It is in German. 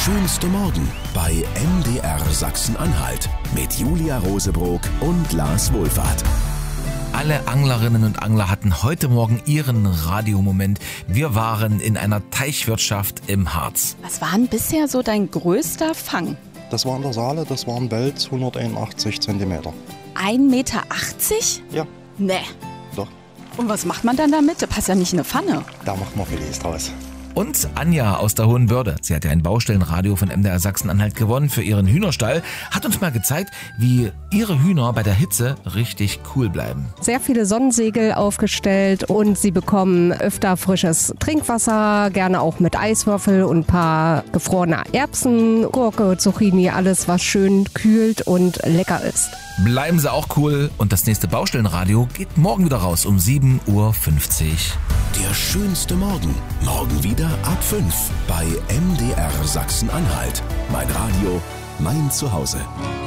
schönste Morgen bei MDR Sachsen-Anhalt mit Julia Rosebrock und Lars Wohlfahrt. Alle Anglerinnen und Angler hatten heute Morgen ihren Radiomoment. Wir waren in einer Teichwirtschaft im Harz. Was war denn bisher so dein größter Fang? Das war in der Saale, das war ein Wels, 181 cm. 1,80 Meter? Ja, Nee. doch. Und was macht man dann damit? Das passt ja nicht in eine Pfanne. Da macht man Filets draus. Und Anja aus der Hohen Börde, sie hat ja ein Baustellenradio von MDR Sachsen-Anhalt gewonnen für ihren Hühnerstall, hat uns mal gezeigt, wie ihre Hühner bei der Hitze richtig cool bleiben. Sehr viele Sonnensegel aufgestellt und sie bekommen öfter frisches Trinkwasser, gerne auch mit Eiswürfel und ein paar gefrorene Erbsen, Gurke, Zucchini, alles was schön kühlt und lecker ist. Bleiben Sie auch cool und das nächste Baustellenradio geht morgen wieder raus um 7:50 Uhr. Der schönste Morgen. Morgen wieder ab 5 bei MDR Sachsen-Anhalt. Mein Radio, mein Zuhause.